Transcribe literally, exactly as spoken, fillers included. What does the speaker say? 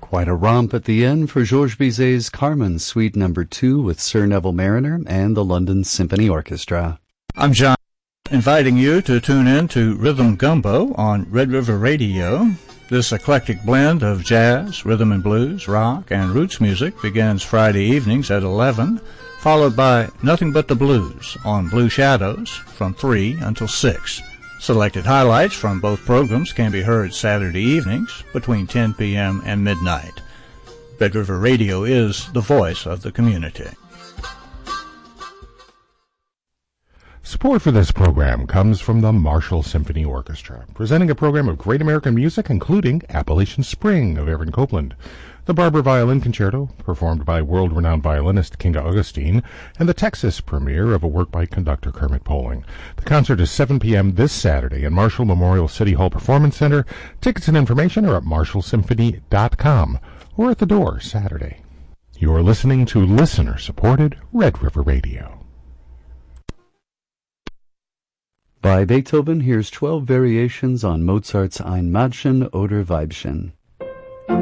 Quite a romp at the end for Georges Bizet's Carmen, Suite Number Two with Sir Neville Mariner and the London Symphony Orchestra. I'm John, inviting you to tune in to Rhythm Gumbo on Red River Radio. This eclectic blend of jazz, rhythm and blues, rock, and roots music begins Friday evenings at eleven, followed by Nothing But the Blues on Blue Shadows from three until six. Selected highlights from both programs can be heard Saturday evenings between ten p.m. and midnight. Red River Radio is the voice of the community. Support for this program comes from the Marshall Symphony Orchestra, presenting a program of great American music, including Appalachian Spring of Aaron Copland, the Barber Violin Concerto, performed by world-renowned violinist Kinga Augustine, and the Texas premiere of a work by conductor Kermit Poling. The concert is seven p.m. this Saturday in Marshall Memorial City Hall Performance Center. Tickets and information are at marshall symphony dot com or at the door Saturday. You are listening to listener-supported Red River Radio. By Beethoven, here's twelve variations on Mozart's Ein Mädchen oder Weibchen.